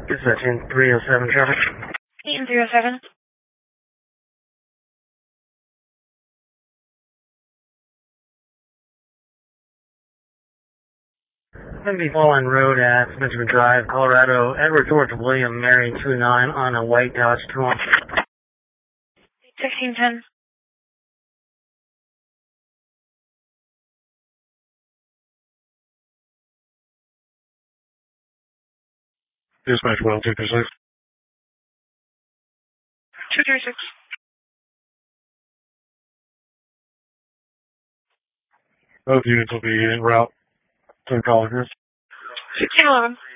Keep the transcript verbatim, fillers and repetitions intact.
Dispatching three oh seven traffic. Eaton three oh seven. seventy Fallen Road at Benjamin Drive, Colorado. Edward George William Mary two nine on a white Dodge Tacoma. sixteen ten. Dispatch one two three six. two three six. Both units will be en route to the colleges. sixteen eleven.